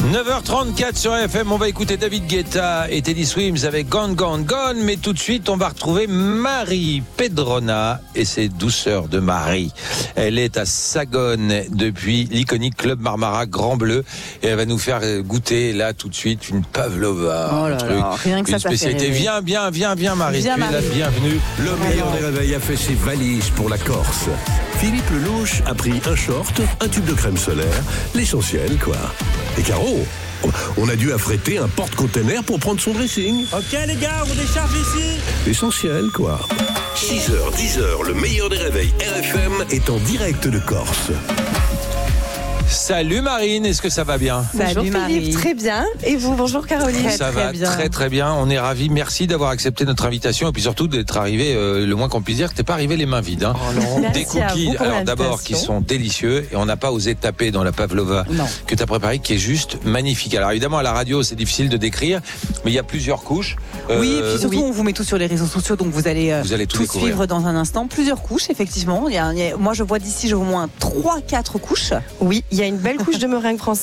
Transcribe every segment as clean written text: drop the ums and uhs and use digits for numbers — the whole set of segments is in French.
9h34 sur FM, on va écouter David Guetta et Teddy Swims avec Gone Gone Gone, mais tout de suite on va retrouver Marie Pedrona et ses douceurs de Marie. Elle est à Sagone depuis l'iconique Club Marmara Grand Bleu et elle va nous faire goûter là tout de suite une pavlova. Oh là là, rien que une ça spécialité. fait rêver. Viens Marie, Viens, tu es la Marie. bienvenue. Le meilleur des réveils a fait ses valises pour la Corse. Philippe Lelouch a pris un short, un tube de crème solaire, l'essentiel quoi. Et Caro, on a dû affréter un porte-container pour prendre son dressing. Ok les gars, on décharge ici. L'essentiel quoi. 6h, 10h, le meilleur des réveils RFM est en direct de Corse. Salut Marine, est-ce que ça va bien? Salut Bonjour Marie. Philippe, très bien. Et vous, bonjour Caroline. Ça très va bien. très bien. On est ravis. Merci d'avoir accepté notre invitation et puis surtout d'être arrivé, le moins qu'on puisse dire, que t'es pas arrivé les mains vides. Hein. Des Merci à cookies, vous pour alors d'abord qui l'invitation. sont délicieux et on n'a pas osé taper dans la pavlova Non. que tu as préparée, qui est juste magnifique. Alors évidemment à la radio c'est difficile de décrire, mais il y a plusieurs couches. Oui, et puis surtout, on vous met tout sur les réseaux sociaux, donc vous allez tout tout découvrir. suivre dans un instant. Plusieurs couches, effectivement. Moi, je vois d'ici, je vois au moins 3-4 couches. Oui, il y a une belle couche de meringue française,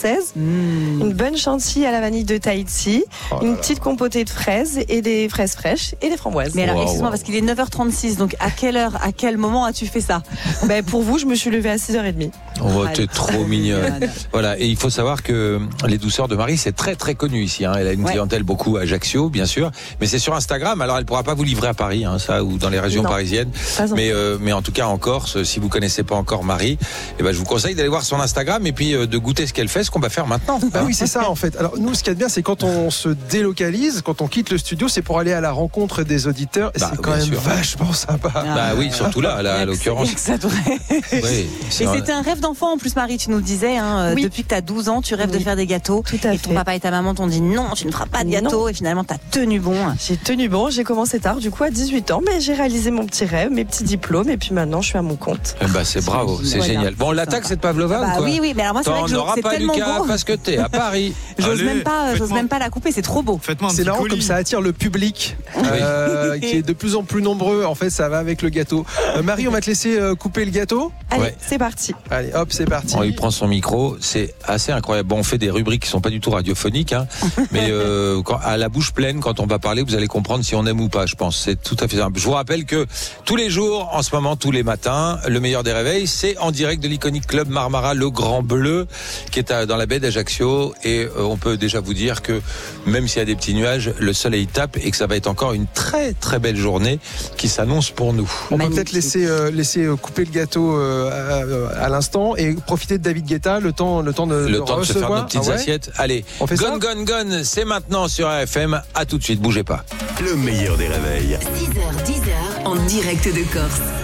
une bonne chantilly à la vanille de Tahiti, une petite compotée de fraises et des fraises fraîches et des framboises. Mais alors, Wow. excuse-moi, parce qu'il est 9h36, donc à quelle heure, à quel moment as-tu fait ça? Ben, pour vous, je me suis levée à 6h30. Oh, Ah, t'es trop mignonne. Voilà, et il faut savoir que les douceurs de Marie, c'est très connu ici. Hein. Elle a une Ouais. clientèle beaucoup à Ajaccio, bien sûr, mais c'est sur Instagram. Alors, elle pourra pas vous livrer à Paris, hein, ça, ou dans les régions Non. parisiennes. Pas Mais en tout cas, en Corse, si vous connaissez pas encore Marie, eh ben, je vous conseille d'aller voir son Instagram et puis de goûter ce qu'elle fait, ce qu'on va faire maintenant. Bah oui, c'est ça en fait. Alors nous, ce qu'il y a de bien, c'est quand on se délocalise, quand on quitte le studio, c'est pour aller à la rencontre des auditeurs. Et Bah, c'est quand bien même sûr. vachement sympa. Bah oui, surtout là, à l'occurrence. Ça devrait. Oui, c'est Et un- c'était un rêve d'enfant en plus, Marie, tu nous le disais, hein, Oui. depuis que tu as 12 ans, tu rêves de Oui. faire des gâteaux. Tout à Et ton fait. papa et ta maman t'ont dit non, tu ne feras pas de Non. gâteau. Et finalement, tu as tenu bon. J'ai tenu bon, j'ai commencé tard, du coup à 18 ans, mais j'ai réalisé mon petit rêve, mes petits diplômes, et puis maintenant je suis à mon compte. Eh ben, c'est bravo, c'est Voilà. génial. Bon, on l'attaque cette pavlova Bah ou quoi? oui, mais alors moi, c'est vrai T'en que auras c'est pas, tellement Lucas, beau. parce que t'es à Paris. J'ose Allez, j'ose faites-moi- même pas la couper, c'est trop beau. Faites-moi un C'est petit marrant colis. comme ça attire le public qui est de plus en plus nombreux. En fait, ça va avec le gâteau. Marie, on va te laisser couper le gâteau. Allez, Ouais. c'est parti. Allez, hop, c'est parti. On lui prend son micro, c'est assez incroyable. Bon, on fait des rubriques qui sont pas du tout radiophoniques, hein, mais à la bouche pleine, quand on va parler, vous allez comprendre si on aime ou pas, je pense. C'est tout à fait simple. Je vous rappelle que tous les jours, en ce moment, tous les matins, le meilleur des réveils, c'est en direct de l'iconique Club Marmara, le Grand Bleu, qui est dans la baie d'Ajaccio. Et on peut déjà vous dire que même s'il y a des petits nuages, le soleil tape et que ça va être encore une très belle journée qui s'annonce pour nous. On peut Magnifique. peut-être laisser couper le gâteau à l'instant et profiter de David Guetta le temps de Le temps de se faire recevoir. nos petites Ah ouais. assiettes. Allez, On fait ça Gone, c'est maintenant sur AFM. À tout de suite, bougez pas. Le meilleur des réveils. 6h, 10h, en direct de Corse.